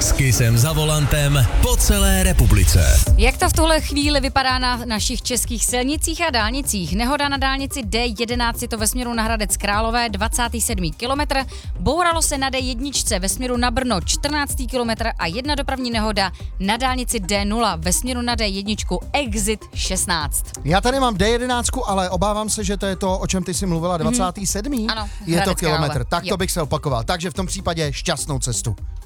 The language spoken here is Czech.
S Kissem za volantem po celé republice. Jak to v tuhle chvíli vypadá na našich českých silnicích a dálnicích? Nehoda na dálnici D11, je to ve směru na Hradec Králové, 27. kilometr. Bouralo se na D1 ve směru na Brno, 14. kilometr a jedna dopravní nehoda na dálnici D0 ve směru na D1, exit 16. Já tady mám D11, ale obávám se, že to je to, o čem ty jsi mluvila, 27. Ano, je to Hradec kilometr, Králové. tak to Jo. bych se opakoval. Takže v tom případě šťastnou cestu.